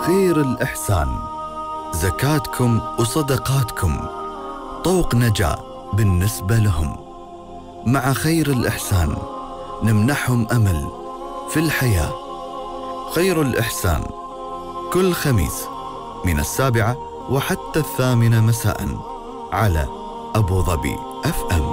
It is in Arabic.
خير الإحسان زكاتكم وصدقاتكم طوق نجاة بالنسبة لهم. مع خير الإحسان نمنحهم أمل في الحياة. خير الإحسان كل خميس من 7 وحتى 8 مساء على أبو ظبي FM.